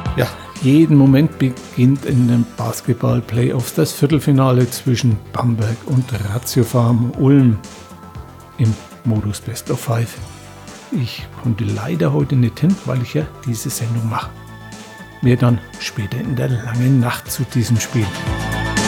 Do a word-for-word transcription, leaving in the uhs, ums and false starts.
Ja, jeden Moment beginnt in den Basketball-Playoffs das Viertelfinale zwischen Bamberg und Ratiofarm Ulm im Modus Best of Five. Ich konnte leider heute nicht hin, weil ich ja diese Sendung mache. Mehr dann später in der langen Nacht zu diesem Spiel.